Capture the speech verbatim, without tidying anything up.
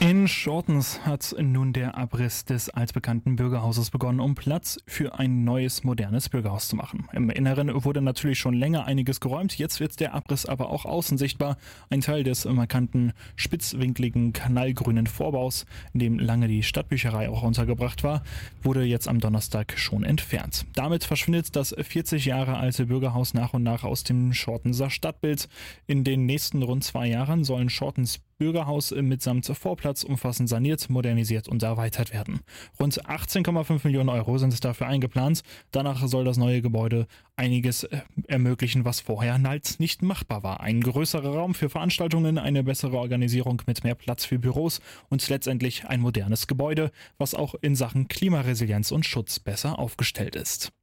In Schortens hat nun der Abriss des altbekannten Bürgerhauses begonnen, um Platz für ein neues, modernes Bürgerhaus zu machen. Im Inneren wurde natürlich schon länger einiges geräumt, jetzt wird der Abriss aber auch außen sichtbar. Ein Teil des markanten, spitzwinkligen, knallgrünen Vorbaus, in dem lange die Stadtbücherei auch untergebracht war, wurde jetzt am Donnerstag schon entfernt. Damit verschwindet das vierzig Jahre alte Bürgerhaus nach und nach aus dem Schortenser Stadtbild. In den nächsten rund zwei Jahren sollen Schortens Bürgerhaus mitsamt Vorplatz umfassend saniert, modernisiert und erweitert werden. Rund achtzehn Komma fünf Millionen Euro sind es dafür eingeplant. Danach soll das neue Gebäude einiges ermöglichen, was vorher halt nicht machbar war. Ein größerer Raum für Veranstaltungen, eine bessere Organisierung mit mehr Platz für Büros und letztendlich ein modernes Gebäude, was auch in Sachen Klimaresilienz und Schutz besser aufgestellt ist.